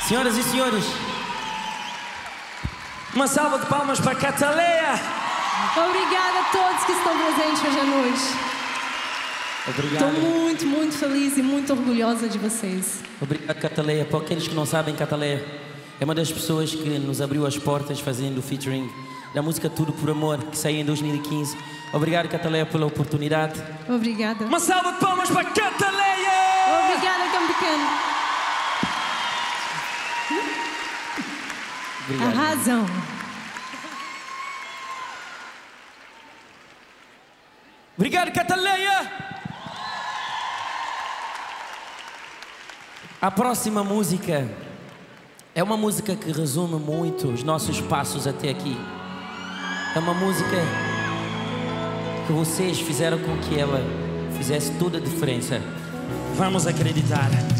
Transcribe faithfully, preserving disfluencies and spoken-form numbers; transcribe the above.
Senhoras e senhores, uma salva de palmas para Cataleia. Obrigada a todos que estão presentes hoje à noite. Obrigado. Estou muito, muito feliz e muito orgulhosa de vocês. Obrigado, Cataleia. Para aqueles que não sabem, Cataleia é uma das pessoas que nos abriu as portas fazendo o featuring da música Tudo por Amor, que saiu em dois mil e quinze. Obrigado, Cataleia, pela oportunidade. Obrigada. Uma salva de palmas para Cataleia! Obrigada, Cão Pequeno. Obrigado. A razão. Obrigado, Cataleia! A próxima música é uma música que resume muito os nossos passos até aqui. É uma música que vocês fizeram com que ela fizesse toda a diferença. Vamos acreditar.